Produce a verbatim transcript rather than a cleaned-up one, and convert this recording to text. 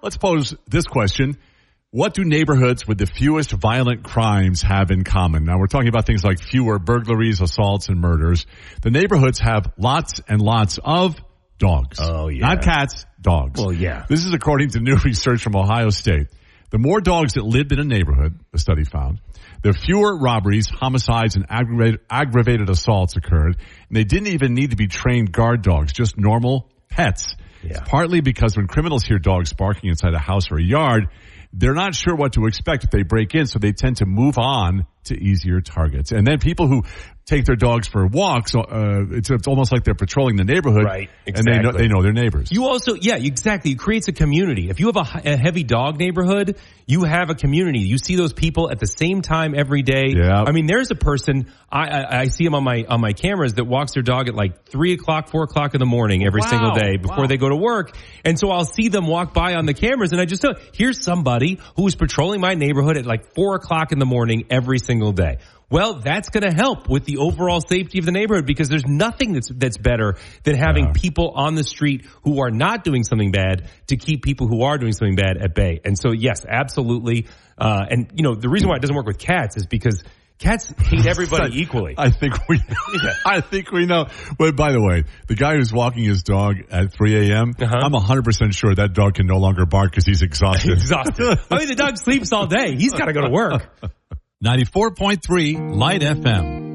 Let's pose this question. What do neighborhoods with the fewest violent crimes have in common? Now, we're talking about things like fewer burglaries, assaults, and murders. The neighborhoods have lots and lots of dogs. Oh, yeah. Not cats, dogs. Well, yeah. This is according to new research from Ohio State. The more dogs that lived in a neighborhood, the study found, the fewer robberies, homicides, and aggravated, aggravated assaults occurred. And they didn't even need to be trained guard dogs, just normal pets. Yeah. It's partly because when criminals hear dogs barking inside a house or a yard, they're not sure what to expect if they break in, so they tend to move on to easier targets. And then people who take their dogs for walks, uh, it's, it's almost like they're patrolling the neighborhood. Right, exactly. And they know, they know their neighbors. You also, yeah, exactly. It creates a community. If you have a, a heavy dog neighborhood, you have a community. You see those people at the same time every day. Yeah. I mean, there's a person, I, I, I see him on my, on my cameras that walks their dog at like three o'clock, four o'clock in the morning every Wow. single day before Wow. they go to work. And so I'll see them walk by on the cameras and I just, here's somebody who is patrolling my neighborhood at like four o'clock in the morning every single day. Well, that's going to help with the overall safety of the neighborhood because there's nothing that's that's better than having yeah. people on the street who are not doing something bad to keep people who are doing something bad at bay. And so, yes, absolutely. Uh, and, you know, the reason why it doesn't work with cats is because cats hate everybody equally. I think we know. I think we know. But by the way, the guy who's walking his dog at three a.m., Uh-huh. I'm one hundred percent sure that dog can no longer bark because he's exhausted. Exhausted. I mean, the dog sleeps all day. He's got to go to work. ninety-four point three Light F M.